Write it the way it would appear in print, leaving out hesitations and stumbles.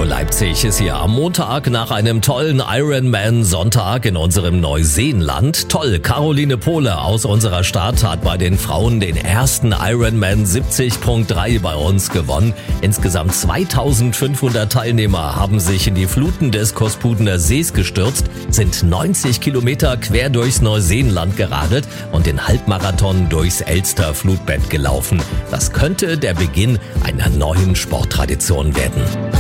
Radio Leipzig ist hier am Montag nach einem tollen Ironman-Sonntag in unserem Neuseenland. Toll, Caroline Pohle aus unserer Stadt hat bei den Frauen den ersten Ironman 70.3 bei uns gewonnen. Insgesamt 2500 Teilnehmer haben sich in die Fluten des Kospudener Sees gestürzt, sind 90 Kilometer quer durchs Neuseenland geradelt und den Halbmarathon durchs Elster Flutbett gelaufen. Das könnte der Beginn einer neuen Sporttradition werden.